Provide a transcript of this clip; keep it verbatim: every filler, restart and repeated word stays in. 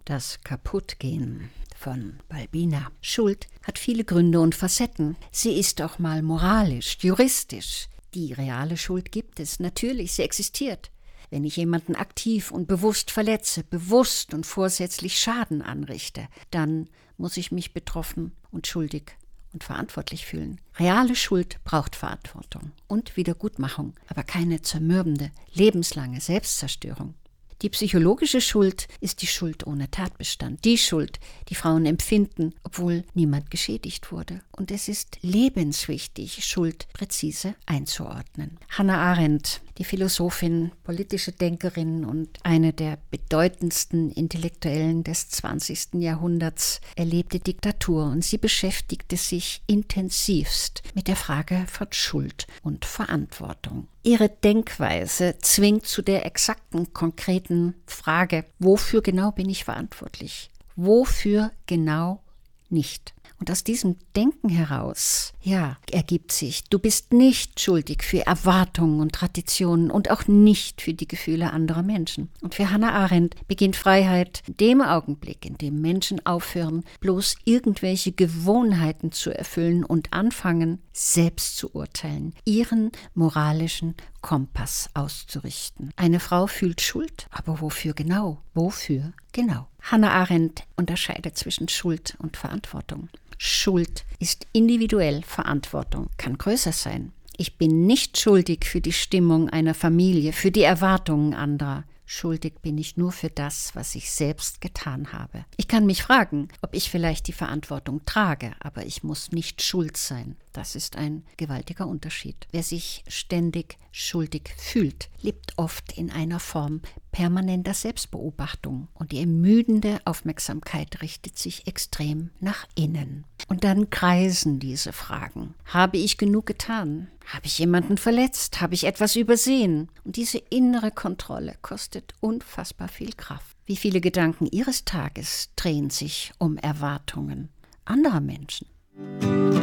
Das Kaputtgehen von Balbina. Schuld hat viele Gründe und Facetten. Sie ist auch mal moralisch, juristisch. Die reale Schuld gibt es, natürlich, sie existiert. Wenn ich jemanden aktiv und bewusst verletze, bewusst und vorsätzlich Schaden anrichte, dann muss ich mich betroffen und schuldig und verantwortlich fühlen. Reale Schuld braucht Verantwortung und Wiedergutmachung, aber keine zermürbende, lebenslange Selbstzerstörung. Die psychologische Schuld ist die Schuld ohne Tatbestand, die Schuld, die Frauen empfinden, obwohl niemand geschädigt wurde. Und es ist lebenswichtig, Schuld präzise einzuordnen. Hannah Arendt, die Philosophin, politische Denkerin und eine der bedeutendsten Intellektuellen des zwanzigsten Jahrhunderts, erlebte Diktatur und sie beschäftigte sich intensivst mit der Frage von Schuld und Verantwortung. Ihre Denkweise zwingt zu der exakten, konkreten Frage, wofür genau bin ich verantwortlich? Wofür genau nicht? Und aus diesem Denken heraus, ja, ergibt sich, du bist nicht schuldig für Erwartungen und Traditionen und auch nicht für die Gefühle anderer Menschen. Und für Hannah Arendt beginnt Freiheit in dem Augenblick, in dem Menschen aufhören, bloß irgendwelche Gewohnheiten zu erfüllen und anfangen, selbst zu urteilen, ihren moralischen Kompass auszurichten. Eine Frau fühlt Schuld, aber wofür genau? Wofür genau? Hannah Arendt unterscheidet zwischen Schuld und Verantwortung. Schuld ist individuell, Verantwortung kann größer sein. Ich bin nicht schuldig für die Stimmung einer Familie, für die Erwartungen anderer. Schuldig bin ich nur für das, was ich selbst getan habe. Ich kann mich fragen, ob ich vielleicht die Verantwortung trage, aber ich muss nicht schuld sein. Das ist ein gewaltiger Unterschied. Wer sich ständig schuldig fühlt, lebt oft in einer Form permanenter Selbstbeobachtung und die ermüdende Aufmerksamkeit richtet sich extrem nach innen. Und dann kreisen diese Fragen. Habe ich genug getan? Habe ich jemanden verletzt? Habe ich etwas übersehen? Und diese innere Kontrolle kostet unfassbar viel Kraft. Wie viele Gedanken Ihres Tages drehen sich um Erwartungen anderer Menschen?